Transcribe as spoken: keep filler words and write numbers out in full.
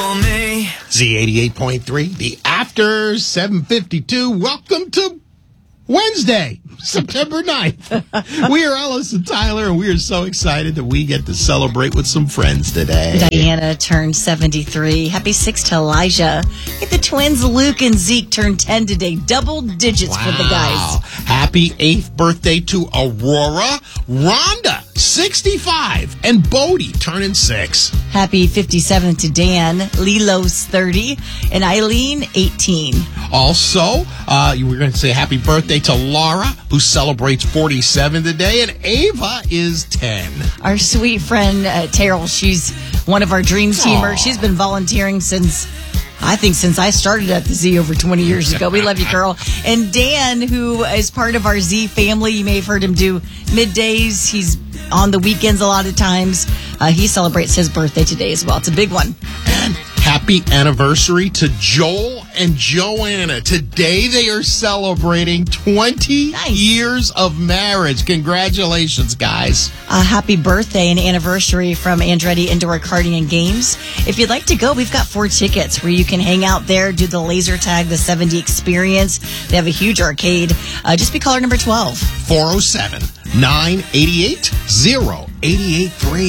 for me. Z eighty-eight point three, the after seven fifty-two. Welcome to Wednesday, September ninth. We are Ellis and Tyler, and we are so excited that we get to celebrate with some friends today. Diana turned seventy-three. Happy six to Elijah. Get the twins, Luke and Zeke, turned ten today. Double digits Wow. for the guys. Happy eighth birthday to Aurora. Rhonda, sixty-five. And Bodie, turning six. Happy fifty-seventh to Dan. Lilo's thirty. And Eileen, eighteen. Also, uh, you were going to say happy birthday to Laura, who celebrates forty-seven today, and Ava is ten. Our sweet friend, uh, Terrell, she's one of our dream teamers. She's been volunteering since, I think, since I started at the Z over twenty years ago. We love you, girl. And Dan, who is part of our Z family, you may have heard him do middays. He's on the weekends a lot of times. Uh, he celebrates his birthday today as well. It's a big one. And happy anniversary to Joel and Joanna. Today they are celebrating twenty Nice. years of marriage. Congratulations, guys. A happy birthday and anniversary from Andretti Indoor Karting and Games. If you'd like to go, we've got four tickets where you can hang out there, do the laser tag, the seventy experience. They have a huge arcade. Uh, just be caller number twelve. four oh seven, nine eight eight, oh eight eight three.